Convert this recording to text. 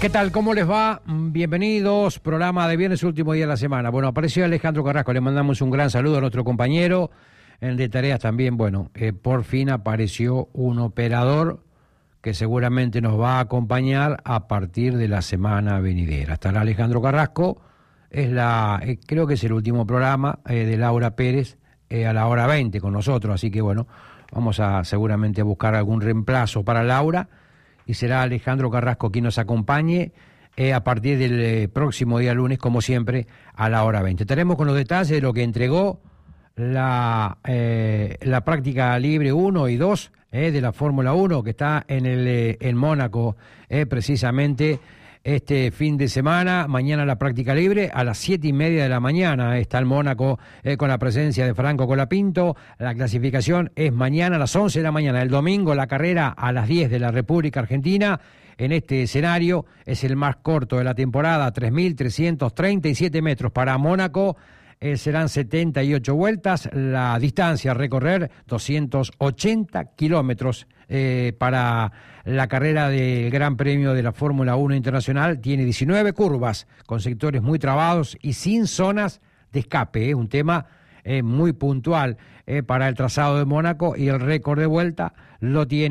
¿Qué tal? ¿Cómo les va? Bienvenidos, programa de viernes, último día de la semana. Bueno, apareció Alejandro Carrasco, le mandamos un gran saludo a nuestro compañero. En de tareas también, bueno, por fin apareció un operador que seguramente nos va a acompañar a partir de la semana venidera. Estará Alejandro Carrasco, creo que es el último programa de Laura Pérez a la hora 20 con nosotros, así que bueno, vamos a seguramente buscar algún reemplazo para Laura y será Alejandro Carrasco quien nos acompañe a partir del próximo día lunes, como siempre, a la hora 20. Estaremos con los detalles de lo que entregó la práctica libre 1 y 2 de la Fórmula 1 que está en Mónaco precisamente este fin de semana. Mañana la práctica libre a las 7:30 de la mañana está en Mónaco con la presencia de Franco Colapinto. La clasificación es mañana a las 11 de la mañana. El domingo la carrera a las 10 de la República Argentina. En este escenario es el más corto de la temporada, 3.337 metros para Mónaco. Serán 78 vueltas, la distancia a recorrer 280 kilómetros para la carrera del Gran Premio de la Fórmula 1 Internacional. Tiene 19 curvas con sectores muy trabados y sin zonas de escape, un tema muy puntual para el trazado de Mónaco, y el récord de vuelta lo tiene